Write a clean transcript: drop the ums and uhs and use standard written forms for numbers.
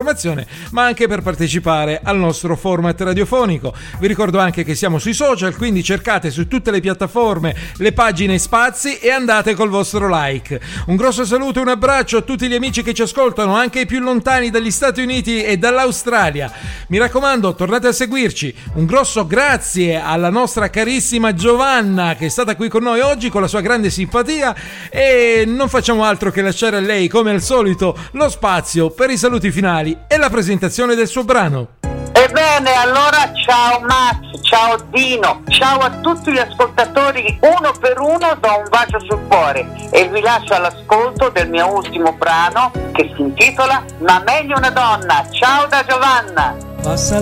informazione, ma anche per partecipare al nostro format radiofonico. Vi ricordo anche che siamo sui social, quindi cercate su tutte le piattaforme le pagine Spazi e andate col vostro like. Un grosso saluto e un abbraccio a tutti gli amici che ci ascoltano, anche i più lontani dagli Stati Uniti e dall'Australia. Mi raccomando, tornate a seguirci. Un grosso grazie alla nostra carissima Giovanna, che è stata qui con noi oggi con la sua grande simpatia, e non facciamo altro che lasciare a lei, come al solito, lo spazio per i saluti finali e la presentazione del suo brano. Ebbene, allora ciao Max, ciao Dino, ciao a tutti gli ascoltatori, uno per uno do un bacio sul cuore e vi lascio all'ascolto del mio ultimo brano che si intitola Ma meglio una donna. Ciao da Giovanna.